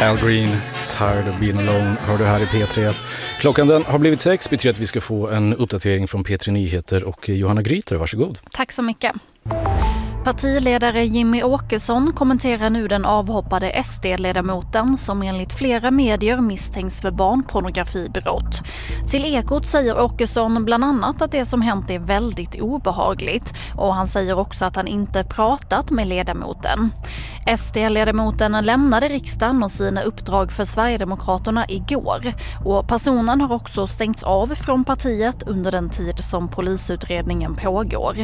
Al Green, Tired of Being Alone, hör du här i P3. Klockan den har blivit 6, betyder att vi ska få en uppdatering från P3 Nyheter och Johanna Gryter, varsågod. Tack så mycket. Partiledare Jimmy Åkesson kommenterar nu den avhoppade SD-ledamoten som enligt flera medier misstänks för barnpornografibrott. Till Ekot säger Åkesson bland annat att det som hänt är väldigt obehagligt, och han säger också att han inte pratat med ledamoten. SD-ledamoten lämnade riksdagen och sina uppdrag för Sverigedemokraterna igår, och personen har också stängts av från partiet under den tid som polisutredningen pågår.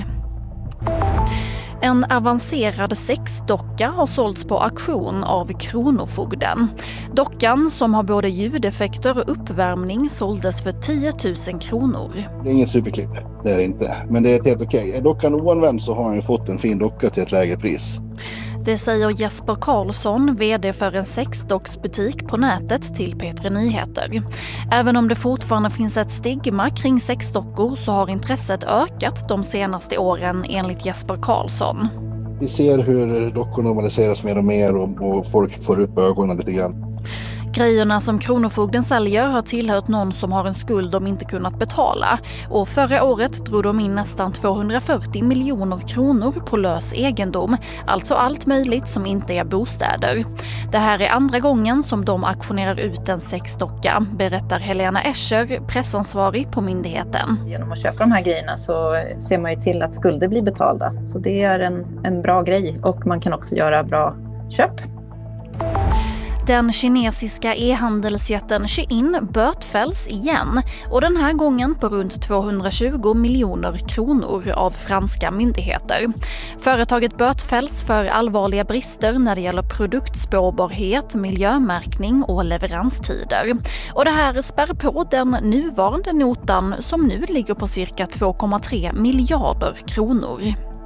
En avancerad sexdocka har sålts på auktion av Kronofogden. Dockan, som har både ljudeffekter och uppvärmning, såldes för 10 000 kronor. Det är inget superklipp, det är det inte. Men det är helt okej. Är dockan oanvänd så har han ju fått en fin docka till ett lägre pris. Det säger Jesper Karlsson, vd för en sexdocksbutik på nätet, till P3 Nyheter. Även om det fortfarande finns ett stigma kring sexdockor så har intresset ökat de senaste åren, enligt Jesper Karlsson. Vi ser hur dockor normaliseras mer och mer och folk får upp ögonen lite grann. Grejerna som Kronofogden säljer har tillhört någon som har en skuld de inte kunnat betala, och förra året drog de in nästan 240 miljoner kronor på lös egendom, alltså allt möjligt som inte är bostäder. Det här är andra gången som de auktionerar ut en sexdocka, berättar Helena Escher, pressansvarig på myndigheten. Genom att köpa de här grejerna så ser man ju till att skulder blir betalda, så det är en bra grej, och man kan också göra bra köp. Den kinesiska e-handelsjätten Shein bötfälls igen, och den här gången på runt 220 miljoner kronor av franska myndigheter. Företaget bötfälls för allvarliga brister när det gäller produktspårbarhet, miljömärkning och leveranstider. Och det här spär på den nuvarande notan som nu ligger på cirka 2,3 miljarder kronor.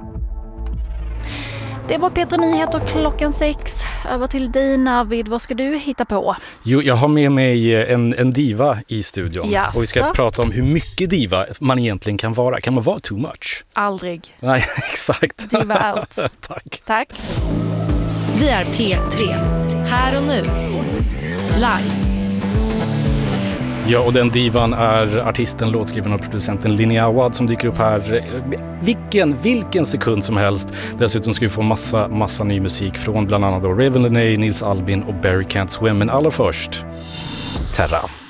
Det var P3 Nyheter klockan 6. Över till dig, Navid. Vad ska du hitta på? Jo, jag har med mig en diva i studion. Jaså? Och vi ska prata om hur mycket diva man egentligen kan vara. Kan man vara too much? Aldrig. Nej, exakt. Diva out. Tack. Vi är P3. Här och nu. Live. Ja, och den divan är artisten, låtskrivaren och producenten Linnea Awad som dyker upp här vilken sekund som helst. Dessutom ska vi få massa ny musik från bland annat Raven Lenae, Nils Albin och Barry Can't Swim. Men allra först, Terra.